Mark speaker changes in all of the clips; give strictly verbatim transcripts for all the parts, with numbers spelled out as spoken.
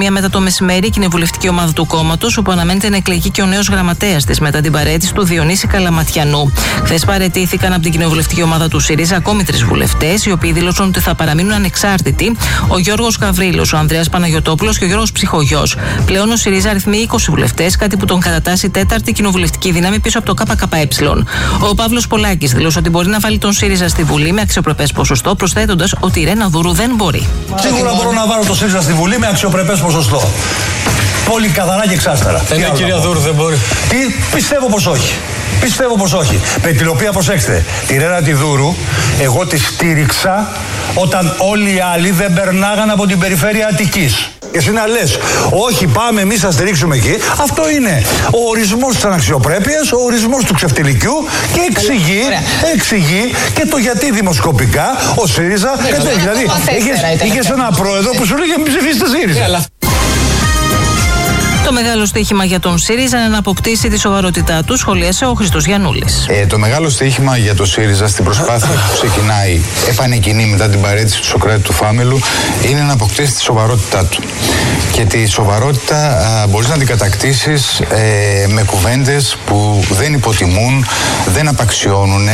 Speaker 1: μία μετά το μεσημέρι η κοινοβουλευτική ομάδα του κόμματος, όπου αναμένεται να εκλεγεί και ο νέος γραμματέας της μετά την παραίτηση του Διονύση Καλαματιανού. Χθες παραιτήθηκαν από την κοινοβουλευτική ομάδα του ΣΥΡΙΖΑ ακόμη τρεις βουλευτές, οι οποίοι δήλωσαν ότι θα παραμείνουν ανεξάρτητοι: ο Γιώργος Γαβρίλος, ο Ανδρέας Παναγιωτόπουλος και ο Γιώργος Ψυχογιός. Πλέον ο ΣΥΡΙΖΑ αριθμεί είκοσι βουλευτές, κάτι που τον κατατάσσει τέταρτη κοινοβουλευτική δύναμη πίσω από το ΚΚΕ. Ο Παύλος Πολάκης δήλωσε ότι μπορεί να βάλει τον ΣΥΡΙΖΑ στη Βουλή με αξιοπρεπές ποσοστό, προσθέτοντας ότι η Ρένα Δούρου δεν μπορεί.
Speaker 2: Σίγουρα μπορώ να βάλω τον ΣΥΡΙΖΑ στη Βουλή με αξιοπρεπές ποσοστό. Πολύ καθαρά και εξάστερα.
Speaker 3: Ε, ναι, κυρία Δούρου, δεν μπορεί.
Speaker 2: Τι, πιστεύω πως όχι. Πιστεύω πως όχι. Με την οποία, προσέξτε, τη Ρένα τη Δούρου, εγώ τη στήριξα όταν όλοι οι άλλοι δεν περνάγαν από την περιφέρεια Αττικής. Και εσύ να λες, όχι, πάμε εμείς να στηρίξουμε εκεί. Αυτό είναι ο ορισμός της αναξιοπρέπειας, ο ορισμός του ξεφτιλικιού και εξηγεί, εξηγεί και το γιατί δημοσκοπικά ο ΣΥΡΙΖΑ. Δηλαδή, είχες ένα πρόεδρο που σου λέγε μην ψηφίσετε ΣΥΡΙΖΑ.
Speaker 1: Το μεγάλο στοίχημα για τον ΣΥΡΙΖΑ είναι να αποκτήσει τη σοβαρότητά του, σχολίασε ο Χριστός Γιαννούλης.
Speaker 4: Ε, το μεγάλο στοίχημα για το ΣΥΡΙΖΑ στην προσπάθεια που ξεκινάει επανεκκινεί μετά την παραίτηση του Σωκράτη του Φάμελου είναι να αποκτήσει τη σοβαρότητά του. Και τη σοβαρότητα α, μπορείς να την κατακτήσεις ε, με κουβέντες που δεν υποτιμούν, δεν απαξιώνουν.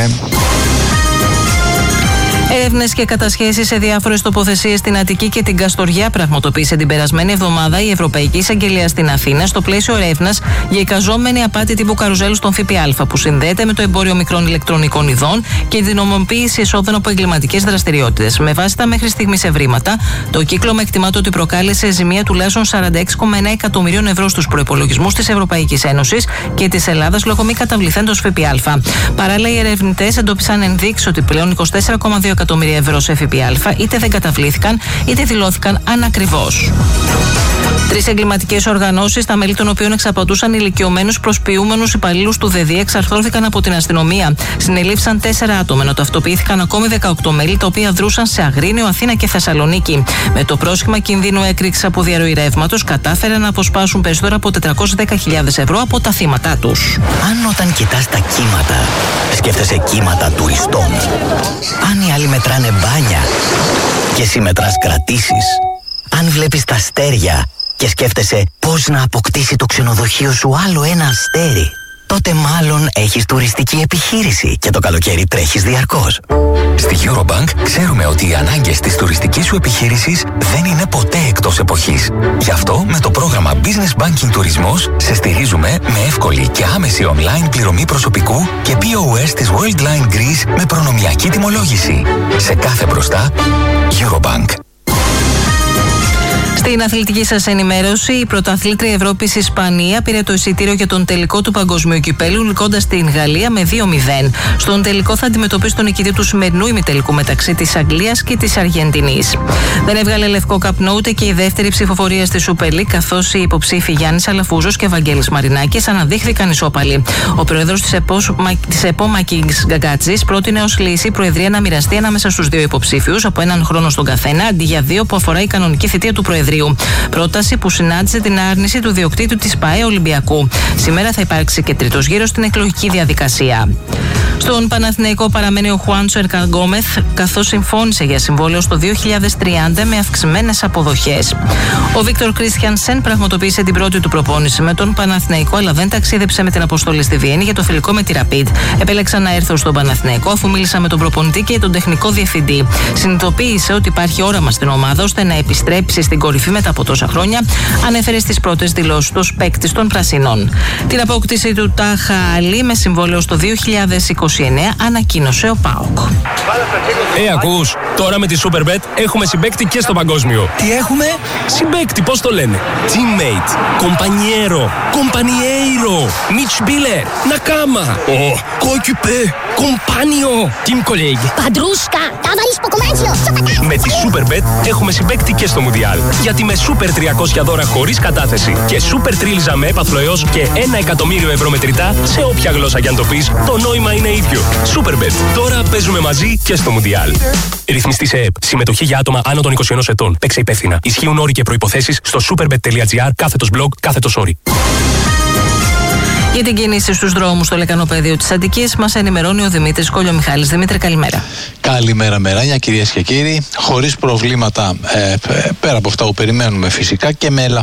Speaker 1: Έρευνες και κατασχέσεις σε διάφορες τοποθεσίες στην Αττική και την Καστοριά πραγματοποίησε την περασμένη εβδομάδα η Ευρωπαϊκή Εισαγγελία στην Αθήνα στο πλαίσιο έρευνας για εικαζόμενη απάτη τύπου καρουζέλου στον ΦΠΑ που συνδέεται με το εμπόριο μικρών ηλεκτρονικών ειδών και την νομοποίηση εσόδων από εγκληματικές δραστηριότητες. Με βάση τα μέχρι στιγμής ευρήματα, το κύκλωμα εκτιμάται ότι προκάλεσε ζημία τουλάχιστον σαράντα έξι κόμμα εννέα εκατομμυρίων ευρώ στους προϋπολογισμούς της Ευρωπαϊκής Ένωσης και της Ελλάδας λόγω μη καταβληθέντος ΦΠΑ. Παράλληλα, οι ερευνητές εντόπισαν ενδείξεις ότι πλέον είκοσι τέσσερα κόμμα δύο εκατομμύρια ευρώ σε ΦΠΑ είτε δεν καταβλήθηκαν είτε δηλώθηκαν ανακριβώς. Τρεις εγκληματικές οργανώσεις, τα μέλη των οποίων εξαπατούσαν ηλικιωμένους προσποιούμενους υπαλλήλους του ΔΕΔΙ, εξαρθρώθηκαν από την αστυνομία. Συνελήφθησαν τέσσερα άτομα, ενώ ταυτοποιήθηκαν ακόμη δεκαοκτώ μέλη, τα οποία δρούσαν σε Αγρίνιο, Αθήνα και Θεσσαλονίκη. Με το πρόσχημα κινδύνου έκρηξης από διαρροή ρεύματος, κατάφεραν να αποσπάσουν περισσότερα από τετρακόσιες δέκα χιλιάδες ευρώ από τα θύματά τους.
Speaker 5: Αν όταν κοιτάς τα κύματα, σκέφτεσαι κύματα τουριστών. Αν οι άλλοι μετράνε μπάνια και εσύ μετράς κρατήσεις. Αν βλέπεις τα αστέρια και σκέφτεσαι πώς να αποκτήσει το ξενοδοχείο σου άλλο ένα αστέρι, τότε μάλλον έχεις τουριστική επιχείρηση και το καλοκαίρι τρέχεις διαρκώς.
Speaker 6: Στη Eurobank ξέρουμε ότι οι ανάγκες της τουριστικής σου επιχείρησης δεν είναι ποτέ εκτός εποχής. Γι' αυτό με το πρόγραμμα Business Banking Τουρισμός σε στηρίζουμε με εύκολη και άμεση online πληρωμή προσωπικού και πι ο ες της Worldline Greece με προνομιακή τιμολόγηση. Σε κάθε μπροστά, Eurobank.
Speaker 1: Στην αθλητική σας ενημέρωση, η πρωταθλήτρια Ευρώπης Ισπανία πήρε το εισιτήριο για τον τελικό του Παγκοσμίου Κυπέλλου, νικώντας την Γαλλία με δύο μηδέν. Στον τελικό θα αντιμετωπίσει τον νικητή του σημερινού ημιτελικού μεταξύ της Αγγλίας και της Αργεντινής. Δεν έβγαλε λευκό καπνό ούτε και η δεύτερη ψηφοφορία στη Super League, καθώς οι υποψήφοι Γιάννης Αλαφούζος και Βαγγέλης Μαρινάκης αναδείχθηκαν ισόπαλοι. Ο πρόεδρος της ΕΠΟ Μάκης Γκαγκάτζης πρότεινε ως λύση η Προεδρία να μοιραστεί ανάμεσα στους δύο υποψήφιους από έναν χρόνο στον καθένα, αντί για δύο που αφορά η κανονική θητεία του Προεδρείου. Πρόταση που συνάντησε την άρνηση του διοκτήτου της ΠΑΕ Ολυμπιακού. Σήμερα θα υπάρξει και τρίτος γύρος στην εκλογική διαδικασία. Στον Παναθηναϊκό παραμένει ο Χουάντσο Ερκαγκόμεθ, καθώς συμφώνησε για συμβόλαιο στο δύο χιλιάδες τριάντα με αυξημένες αποδοχές. Ο Βίκτορ Κρίστιανσεν πραγματοποίησε την πρώτη του προπόνηση με τον Παναθηναϊκό, αλλά δεν ταξίδεψε με την αποστολή στη Βιέννη για το φιλικό με τη Rapid. Επέλεξα να έρθω στον Παναθηναϊκό αφού μίλησα με τον προπονητή και τον τεχνικό διευθυντή. Συνειδητοποίησε ότι υπάρχει όραμα στην ομάδα ώστε να επιστρέψει στην κορυφή μετά από τόσα χρόνια, ανέφερε στις πρώτες δηλώσεις του ως παίκτης των Πρασινών. Την απόκτηση του Τάχα Αλή με συμβόλαιο στο δύο χιλιάδες είκοσι εννέα ανακοίνωσε ο ΠΑΟΚ.
Speaker 7: Ε, ακούς, τώρα με τη Superbet έχουμε συμπαίκτη και στο παγκόσμιο.
Speaker 5: Τι έχουμε?
Speaker 7: Συμπαίκτη, πώς το λένε? Teammate, compañero, compañeiro, Mitspieler, Nakama, oh, coéquipier, compagno, team colleague.
Speaker 8: Padrusca, ταβαλείς po comancio.
Speaker 7: Με τη Superbet έχουμε συμπαίκτη και στο Μουντιάλ. Γιατί με Super τριακόσια δώρα χωρίς κατάθεση και Super Τρίλιζα με έπαθλο έως και ένα εκατομμύριο ευρώ μετρητά σε όποια γλώσσα κι αν το πεις, το νόημα είναι ίδιο. Superbet. Τώρα παίζουμε μαζί και στο Μουντιάλ. Ρυθμιστή σε ΕΠ. Συμμετοχή για άτομα άνω των είκοσι ενός ετών. Παίξε υπεύθυνα. Ισχύουν όροι και προϋποθέσεις στο superbet.gr κάθετος blog κάθετος όροι.
Speaker 1: Για την κίνηση στους δρόμους στο λεκανοπέδιο της Αττικής μας ενημερώνει ο Δημήτρης Κολιομιχάλης. Δημήτρη, καλημέρα.
Speaker 9: Καλημέρα, Μεράνια, κυρίες και κύριοι. Χωρίς προβλήματα, ε, πέρα από αυτά που περιμένουμε φυσικά και με ελαφρύ